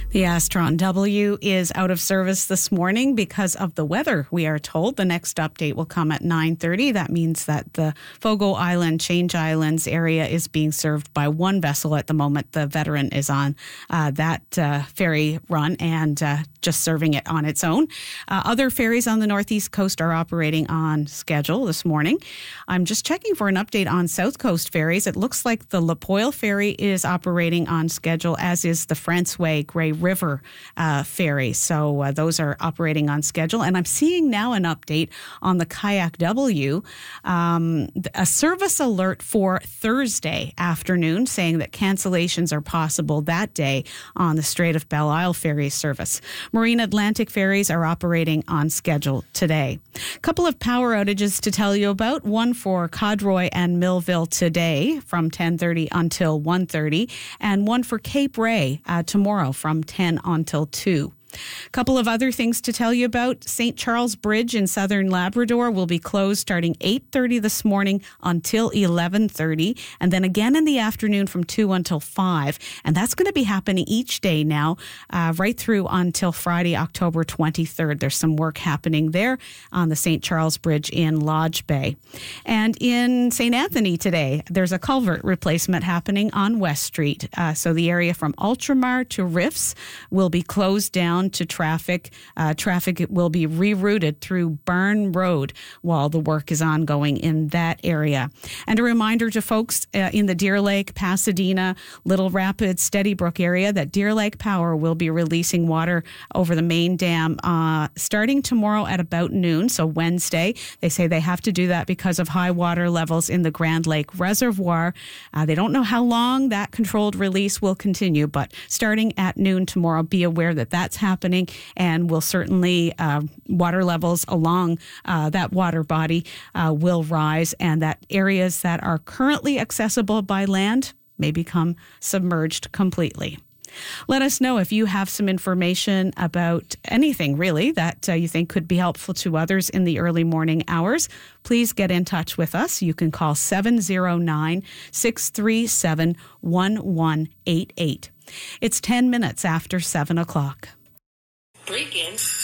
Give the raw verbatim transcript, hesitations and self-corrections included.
The Astron W is out of service this morning because of the weather, we are told. The next update will come at nine thirty. That means that the Fogo Island, Change Islands area is being served by one vessel at the moment. The Veteran is on uh, that uh, ferry run and uh, just serving it on its own. Uh, other ferries on the Northeast Coast are operating on schedule this morning. I'm just checking for an update on South Coast ferries. It looks like the Lapoille ferry is operating on schedule, as is the Franceway Grey River uh, ferry. So uh, those are operating on schedule. And I'm seeing now an update on the Kayak W, um, a service alert for Thursday afternoon saying that cancellations are possible that day on the Strait of Belle Isle ferry service. Marine Atlantic ferries are operating on schedule today. A couple of power outages to tell you about. One for Codroy and Millville today from ten thirty until one thirty, and one for Cape Ray uh, tomorrow from ten until two. A couple of other things to tell you about. Saint Charles Bridge in southern Labrador will be closed starting eight thirty this morning until eleven thirty, and then again in the afternoon from two until five. And that's going to be happening each day now, uh, right through until Friday, October twenty-third. There's some work happening there on the Saint Charles Bridge in Lodge Bay. And in Saint Anthony today, there's a culvert replacement happening on West Street. Uh, so the area from Ultramar to Riffs will be closed down to traffic. Uh, traffic will be rerouted through Burn Road while the work is ongoing in that area. And a reminder to folks uh, in the Deer Lake, Pasadena, Little Rapids, Steady Brook area that Deer Lake Power will be releasing water over the main dam uh, starting tomorrow at about noon, so Wednesday. They say they have to do that because of high water levels in the Grand Lake Reservoir. Uh, they don't know how long that controlled release will continue, but starting at noon tomorrow, be aware that that's happening. happening and will certainly uh, water levels along uh, that water body uh, will rise, and that areas that are currently accessible by land may become submerged completely. Let us know if you have some information about anything really that uh, you think could be helpful to others in the early morning hours. Please get in touch with us. You can call seven oh nine, six three seven, one one eight eight. It's ten minutes after seven o'clock. Break-in